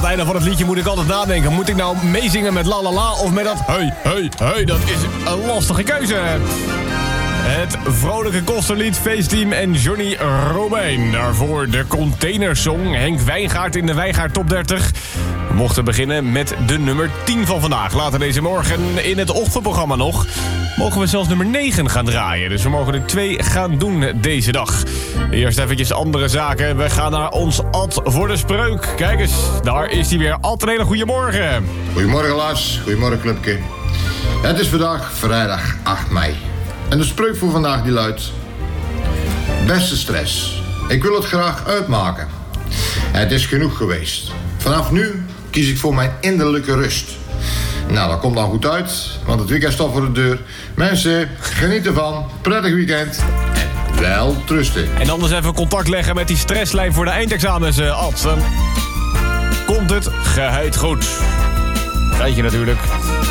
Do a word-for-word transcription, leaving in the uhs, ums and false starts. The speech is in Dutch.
einde van het liedje moet ik altijd nadenken. Moet ik nou meezingen met la la la of met dat hey, hey, hey? Dat is een lastige keuze. Het vrolijke kosterlied, Feestteam en Johnny Romein. Daarvoor de containersong, Henk Wijngaard in de Wijngaard Top dertig. We mochten beginnen met de nummer tien van vandaag. Later deze morgen in het ochtendprogramma nog mogen we zelfs nummer negen gaan draaien. Dus we mogen er twee gaan doen deze dag. Eerst eventjes andere zaken. We gaan naar ons Ad voor de spreuk. Kijk eens, daar is hij weer. Ad, een hele goede morgen. Goedemorgen Lars, goedemorgen clubke. Het is vandaag vrijdag acht mei. En de spreuk voor vandaag die luidt: beste stress, ik wil het graag uitmaken. Het is genoeg geweest. Vanaf nu kies ik voor mijn innerlijke rust. Nou, dat komt dan goed uit, want het weekend staat voor de deur. Mensen, geniet ervan. Prettig weekend. En wel trusten. En anders even contact leggen met die stresslijn voor de eindexamens, uh, Ad. Dan komt het geheid goed. Geitje natuurlijk.